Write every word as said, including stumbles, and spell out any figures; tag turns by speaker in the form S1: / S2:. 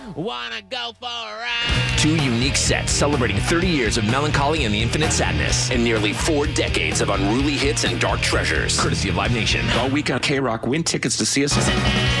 S1: Wanna go for a ride?
S2: Two unique sets celebrating thirty years of melancholy and the infinite sadness, and nearly four decades of unruly hits and dark treasures. Courtesy of Live Nation.
S3: All week on K-Rock, win tickets to see us.